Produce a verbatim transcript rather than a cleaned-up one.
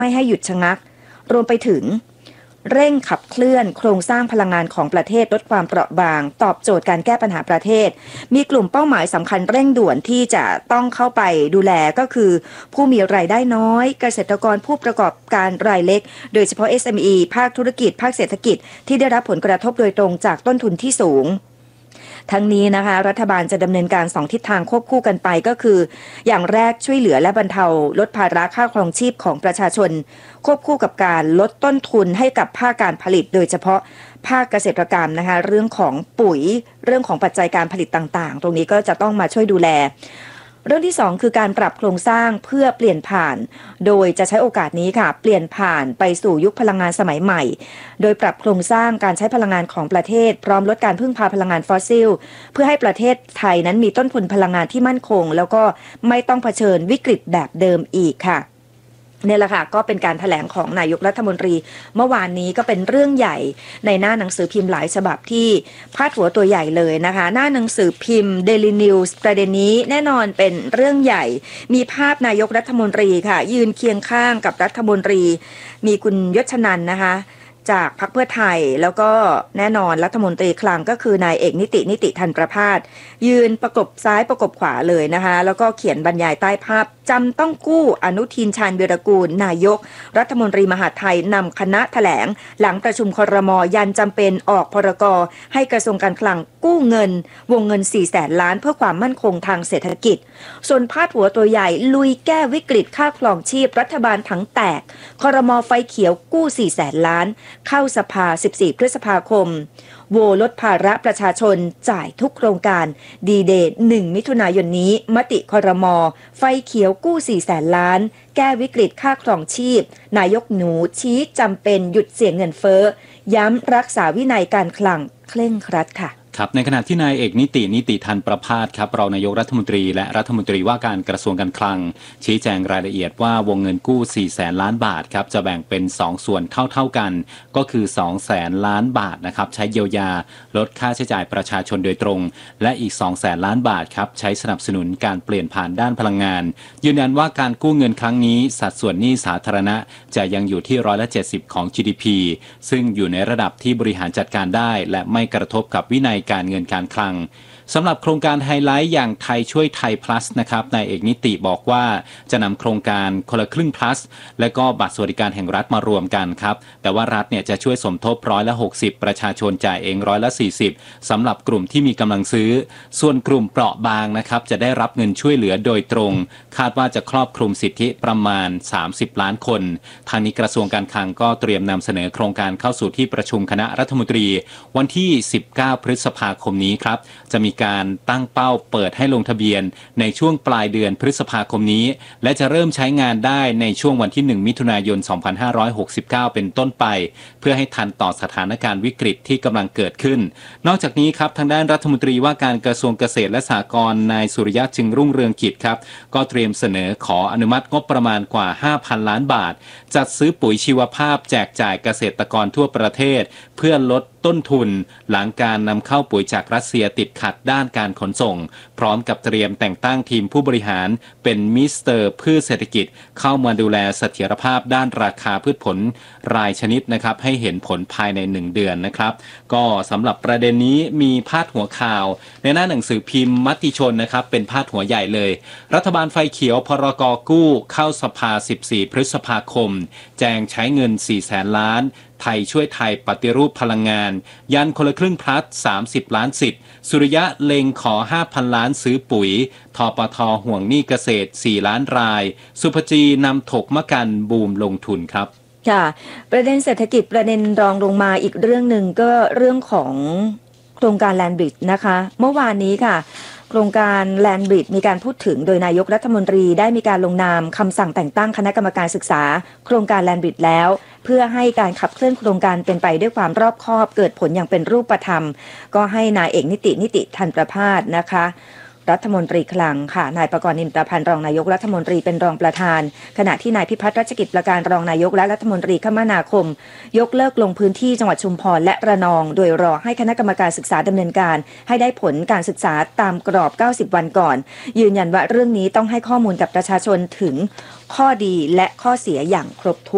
ไม่ให้หยุดชะงักรวมไปถึงเร่งขับเคลื่อนโครงสร้างพลังงานของประเทศลดความเปราะบางตอบโจทย์การแก้ปัญหาประเทศมีกลุ่มเป้าหมายสำคัญเร่งด่วนที่จะต้องเข้าไปดูแลก็คือผู้มีรายได้น้อยเกษตรกรผู้ประกอบการรายเล็กโดยเฉพาะ เอส เอ็ม อี ภาคธุรกิจภาคเศรษฐกิจที่ได้รับผลกระทบโดยตรงจากต้นทุนที่สูงทั้งนี้นะคะรัฐบาลจะดำเนินการสองทิศทางควบคู่กันไปก็คืออย่างแรกช่วยเหลือและบรรเทาลดภาระค่าครองชีพของประชาชนควบคู่กับการลดต้นทุนให้กับภาคการผลิตโดยเฉพาะภาคเกษตรกรรมนะคะเรื่องของปุ๋ยเรื่องของปัจจัยการผลิตต่างๆตรงนี้ก็จะต้องมาช่วยดูแลเรื่องที่สองคือการปรับโครงสร้างเพื่อเปลี่ยนผ่านโดยจะใช้โอกาสนี้ค่ะเปลี่ยนผ่านไปสู่ยุคพลังงานสมัยใหม่โดยปรับโครงสร้างการใช้พลังงานของประเทศพร้อมลดการพึ่งพาพลังงานฟอสซิลเพื่อให้ประเทศไทยนั้นมีต้นทุนพลังงานที่มั่นคงแล้วก็ไม่ต้องเผชิญวิกฤตแบบเดิมอีกค่ะเนี่ยแหละค่ะก็เป็นการแถลงของนายกรัฐมนตรีเมื่อวานนี้ก็เป็นเรื่องใหญ่ในหน้าหนังสือพิมพ์หลายฉบับที่พาดหัวตัวใหญ่เลยนะคะหน้าหนังสือพิมพ์ Daily News ประเด็นนี้แน่นอนเป็นเรื่องใหญ่มีภาพนายกรัฐมนตรีค่ะยืนเคียงข้างกับรัฐมนตรีมีคุณยศนันท์นะคะจากพรรคเพื่อไทยแล้วก็แน่นอนรัฐมนตรีคลังก็คือนายเอกนิตินิติธันประภาสยืนประกบซ้ายประกบขวาเลยนะคะแล้วก็เขียนบรรยายใต้ภาพจำต้องกู้อนุทินชาญวีรกูลนายกรัฐมนตรีมหาดไทยนำคณะแถลงหลังประชุมครม.ยันจำเป็นออกพรก.ให้กระทรวงการคลังกู้เงินวงเงินสี่แสนล้านเพื่อความมั่นคงทางเศรษฐกิจส่วนพาดหัวตัวใหญ่ลุยแก้วิกฤตค่าครองชีพรัฐบาลถังแตกครม.ไฟเขียวกู้สี่แสนล้านเข้าสภาสิบสี่พฤษภาคมโวลดภาระประชาชนจ่ายทุกโครงการดีเดย์หนึ่งมิถุนายนนี้มติครม.ไฟเขียวกู้สี่แสนล้านแก้วิกฤตค่าครองชีพนายกหนูชี้จำเป็นหยุดเสี่ยงเงินเฟ้อย้ำรักษาวินัยการคลังเคร่งครัดค่ะครับในขณะที่นายเอกนิตินิติธันประภาสครับรองนายกรัฐมนตรีและรัฐมนตรีว่าการกระทรวงการคลังชี้แจงรายละเอียดว่าวงเงินกู้สี่แสนล้านบาทครับจะแบ่งเป็นสองส่วนเท่าๆกันก็คือสองแสนล้านบาทนะครับใช้เยียวยาลดค่าใช้จ่ายประชาชนโดยตรงและอีกสองแสนล้านบาทครับใช้สนับสนุนการเปลี่ยนผ่านด้านพลังงานยืนยันว่าการกู้เงินครั้งนี้สัดส่วนหนี้สาธารณะจะยังอยู่ที่ร้อยละเจ็ดสิบของ จี ดี พี ซึ่งอยู่ในระดับที่บริหารจัดการได้และไม่กระทบกับวินัยการเงินการคลังสำหรับโครงการไฮไลท์อย่างไทยช่วยไทย plus นะครับนายเอกนิติบอกว่าจะนำโครงการคนละครึ่ง plus และก็บัตรสวัสดิการแห่งรัฐมารวมกันครับแต่ว่ารัฐเนี่ยจะช่วยสมทบร้อยละหกสิบประชาชนจ่ายเองร้อยละสี่สิบสำหรับกลุ่มที่มีกำลังซื้อส่วนกลุ่มเปราะบางนะครับจะได้รับเงินช่วยเหลือโดยตรงคาดว่าจะครอบคลุมสิทธิประมาณสามสิบล้านคนทางนี้กระทรวงการคลังก็เตรียมนำเสนอโครงการเข้าสู่ที่ประชุมคณะรัฐมนตรีวันที่สิบเก้าพฤษภาคมนี้ครับจะมีการตั้งเป้าเปิดให้ลงทะเบียนในช่วงปลายเดือนพฤษภาคมนี้และจะเริ่มใช้งานได้ในช่วงวันที่หนึ่งมิถุนายนสองพันห้าร้อยหกสิบเก้าเป็นต้นไปเพื่อให้ทันต่อสถานการณ์วิกฤตที่กำลังเกิดขึ้นนอกจากนี้ครับทางด้านรัฐมนตรีว่าการกระทรวงเกษตรและสหกรณ์นายสุริยะจึงรุ่งเรืองกิจครับก็เตรียมเสนอขออนุมัติงบประมาณกว่า ห้าพันล้านบาทจัดซื้อปุ๋ยชีวภาพแจกจ่ายเกษตรกรทั่วประเทศเพื่อลดต้นทุนหลังการนำเข้าปุ๋ยจากรัสเซียติดขัดด้านการขนส่งพร้อมกับเตรียมแต่งตั้งทีมผู้บริหารเป็นมิสเตอร์พืชเศรษฐกิจเข้ามาดูแลเสถียรภาพด้านราคาพืชผลรายชนิดนะครับให้เห็นผลภายในหนึ่งเดือนนะครับก็สำหรับประเด็นนี้มีพาดหัวข่าวในหน้าหนังสือพิมพ์มติชนนะครับเป็นพาดหัวใหญ่เลยรัฐบาลไฟเขียวพรก.กู้เข้าสภาสิบสี่พฤษภาคมแจงใช้เงินสี่แสนล้านไทยช่วยไทยปฏิรูปพลังงานยันคนละครึ่งพลัสสามสิบล้านสิทธิ์สุริยะเล็งขอ ห้าพันล้านซื้อปุ๋ยทปทห่วงหนี้เกษตรสี่ล้านรายสุภจีนำถกมะกันบูมลงทุนครับค่ะประเด็นเศรษฐกิจประเด็นรองลงมาอีกเรื่องหนึ่งก็เรื่องของโครงการแลนด์บริดจ์นะคะเมื่อวานนี้ค่ะโครงการแลนด์บริดจ์มีการพูดถึงโดยนายกรัฐมนตรีได้มีการลงนามคำสั่งแต่งตั้งคณะกรรมการศึกษาโครงการแลนด์บริดจ์แล้วเพื่อให้การขับเคลื่อนโครงการเป็นไปด้วยความรอบคอบเกิดผลอย่างเป็นรูปธรรมก็ให้นายเอกนิตินิติธันประภาสนะคะรัฐมนตรีคลังค่ะนายประกรณ์ นิมตพันธ์รองนายกรัฐมนตรีเป็นรองประธานขณะที่นายพิพัฒน์รัชกิจประการรองนายกและรัฐมนตรีคมนาคมยกเลิกลงพื้นที่จังหวัดชุมพรและระนองโดยรอให้คณะกรรมการศึกษาดำเนินการให้ได้ผลการศึกษาตามกรอบเก้าสิบวันก่อนยืนยันว่าเรื่องนี้ต้องให้ข้อมูลกับประชาชนถึงข้อดีและข้อเสียอย่างครบถ้วน